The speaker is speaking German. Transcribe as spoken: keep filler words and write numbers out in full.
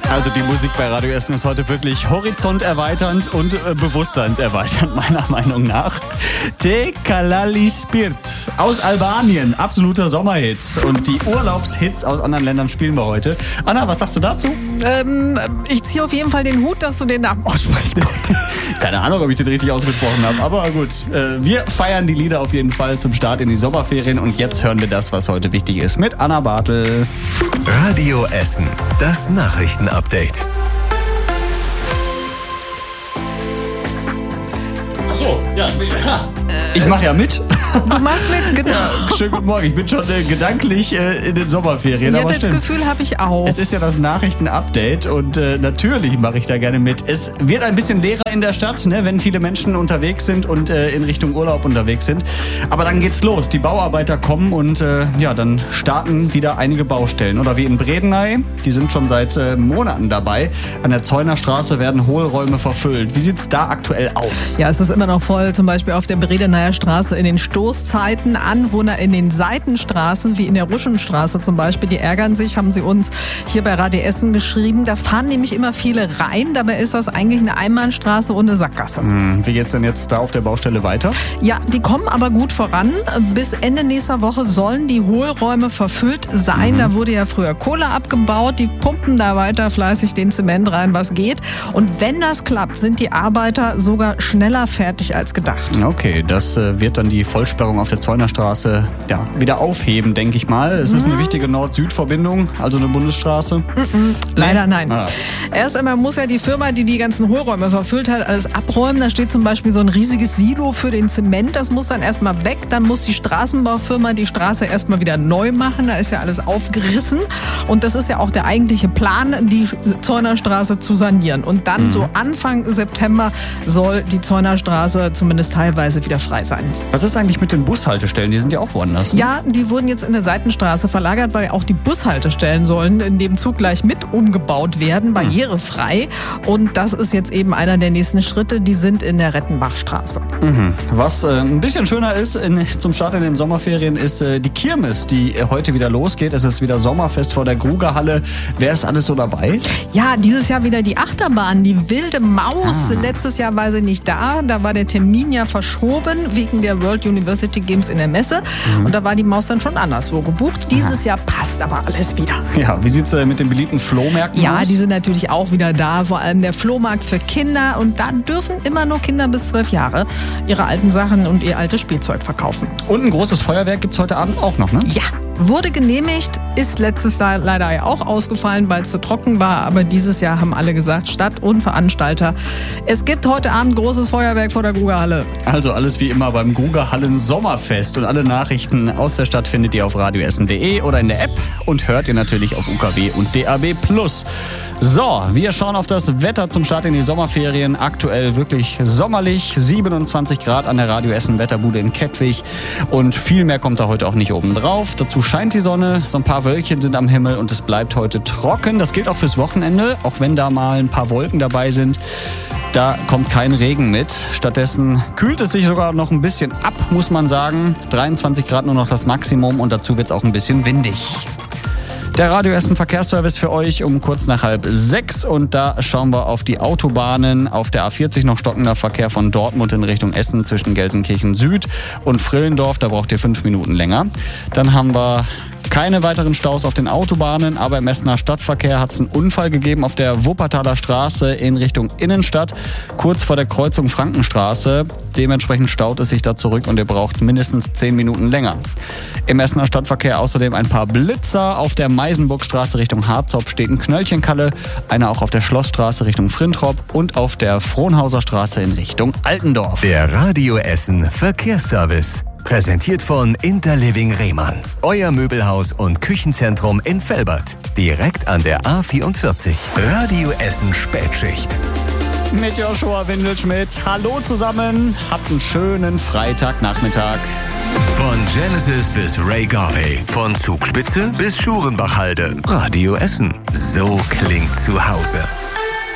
Also die Musik bei Radio Essen ist heute wirklich horizonterweiternd und äh, bewusstseinserweiternd, meiner Meinung nach. Te Kalali Spirt aus Albanien, absoluter Sommerhit. Und die Urlaubshits aus anderen Ländern spielen wir heute. Anna, was sagst du dazu? Ähm, ich ziehe auf jeden Fall den Hut, dass du den Namen aussprechen konntest. Keine Ahnung, ob ich den richtig ausgesprochen habe, aber gut. Äh, wir feiern die Lieder auf jeden Fall zum Start in die Sommerferien und jetzt hören wir das, was heute wichtig ist, mit Anna Bartel. Radio Essen, das Nachrichtenupdate. Achso, ja, ich mache ja mit. Du machst mit, genau. Ja, schönen guten Morgen. Ich bin schon äh, gedanklich äh, in den Sommerferien. Ja, aber das stimmt. Gefühl habe ich auch. Es ist ja das Nachrichtenupdate und äh, natürlich mache ich da gerne mit. Es wird ein bisschen leerer in der Stadt, ne, wenn viele Menschen unterwegs sind und äh, in Richtung Urlaub unterwegs sind. Aber dann geht's los. Die Bauarbeiter kommen und äh, ja, dann starten wieder einige Baustellen. Oder wie in Bredeney, die sind schon seit äh, Monaten dabei. An der Zeuner Straße werden Hohlräume verfüllt. Wie sieht's da aktuell aus? Ja, es ist immer noch voll, zum Beispiel auf der Bredeneyer Straße in den Stoßzeiten. Anwohner in den Seitenstraßen, wie in der Ruschenstraße zum Beispiel, die ärgern sich, haben sie uns hier bei Radio Essen geschrieben. Da fahren nämlich immer viele rein, dabei ist das eigentlich eine Einbahnstraße ohne Sackgasse. Hm, wie geht's denn jetzt da auf der Baustelle weiter? Ja, die kommen aber gut voran. Bis Ende nächster Woche sollen die Hohlräume verfüllt sein. Mhm. Da wurde ja früher Kohle abgebaut. Die pumpen da weiter fleißig den Zement rein, was geht. Und wenn das klappt, sind die Arbeiter sogar schneller fertig als gedacht. Okay, das äh, wird dann die Vollsperrung auf der Zeuner Straße ja, wieder aufheben, denke ich mal. Es ist mhm. eine wichtige Nord-Süd-Verbindung, also eine Bundesstraße. Mhm. Leider nein. Ah. Erst einmal muss ja die Firma, die die ganzen Hohlräume verfüllt hat, alles abräumen. Da steht zum Beispiel so ein riesiges Silo für den Zement. Das muss dann erstmal weg. Dann muss die Straßenbaufirma die Straße erstmal wieder neu machen. Da ist ja alles aufgerissen. Und das ist ja auch der eigentliche Plan, die Zeuner Straße zu sanieren. Und dann mhm. so Anfang September soll die Zeuner Straße zumindest teilweise wieder frei sein. Was ist eigentlich mit den Bushaltestellen? Die sind ja auch woanders. Ne? Ja, die wurden jetzt in der Seitenstraße verlagert, weil auch die Bushaltestellen sollen in dem Zug gleich mit umgebaut werden, barrierefrei. Und das ist jetzt eben einer der nächsten Schritte. Die sind in der Rettenbachstraße. Mhm. Was äh, ein bisschen schöner ist in, zum Start in den Sommerferien ist äh, die Kirmes, die äh, heute wieder losgeht. Es ist wieder Sommerfest vor der Grugerhalle. Wer ist alles so dabei? Ja, dieses Jahr wieder die Achterbahn, die Wilde Maus. Ah. Letztes Jahr war sie nicht da. Da war der Termin ja verschoben wegen der World University Games in der Messe. Mhm. Und da war die Maus dann schon anderswo gebucht. Dieses Jahr passt aber alles wieder. Ja, wie sieht's äh, mit den beliebten Flohmärkten ja, aus? Ja, die sind natürlich auch wieder da. Vor allem der Flohmarkt für Kinder. Und da dürfen immer nur Kinder bis zwölf Jahre ihre alten Sachen und ihr altes Spielzeug verkaufen. Und ein großes Feuerwerk gibt's heute Abend auch noch, ne? Ja, wurde genehmigt, ist letztes Jahr leider ja auch ausgefallen, weil es zu trocken war. Aber dieses Jahr haben alle gesagt, Stadt und Veranstalter, es gibt heute Abend großes Feuerwerk vor der Grugerhalle. Also alles wie immer beim Grugerhallen Sommerfest. Und alle Nachrichten aus der Stadt findet ihr auf radioessen punkt de oder in der App und hört ihr natürlich auf U K W und D A B plus. So, wir schauen auf das Wetter zum Start in die Sommerferien. Aktuell wirklich sommerlich, siebenundzwanzig Grad an der Radio Essen Wetterbude in Kettwig und viel mehr kommt da heute auch nicht oben drauf. Dazu scheint die Sonne, so ein paar Wölkchen sind am Himmel und es bleibt heute trocken. Das gilt auch fürs Wochenende, auch wenn da mal ein paar Wolken dabei sind. Da kommt kein Regen mit. Stattdessen kühlt es sich sogar noch ein bisschen ab, muss man sagen. dreiundzwanzig Grad nur noch das Maximum und dazu wird es auch ein bisschen windig. Der Radio Essen Verkehrsservice für euch um kurz nach halb sechs und da schauen wir auf die Autobahnen. Auf der A vierzig noch stockender Verkehr von Dortmund in Richtung Essen zwischen Gelsenkirchen Süd und Frillendorf. Da braucht ihr fünf Minuten länger. Dann haben wir keine weiteren Staus auf den Autobahnen, aber im Essener Stadtverkehr hat es einen Unfall gegeben auf der Wuppertaler Straße in Richtung Innenstadt, kurz vor der Kreuzung Frankenstraße. Dementsprechend staut es sich da zurück und ihr braucht mindestens zehn Minuten länger. Im Essener Stadtverkehr außerdem ein paar Blitzer. Auf der Meisenburgstraße Richtung Harzopf steht ein Knöllchenkalle, einer auch auf der Schlossstraße Richtung Frintrop und auf der Frohnhauser Straße in Richtung Altendorf. Der Radio Essen Verkehrsservice. Präsentiert von Interliving Rehmann. Euer Möbelhaus und Küchenzentrum in Velbert. Direkt an der A vierundvierzig. Radio Essen Spätschicht. Mit Joshua Windelschmidt. Hallo zusammen. Habt einen schönen Freitagnachmittag. Von Genesis bis Ray Garvey. Von Zugspitze bis Schurenbachhalde. Radio Essen. So klingt zu Hause.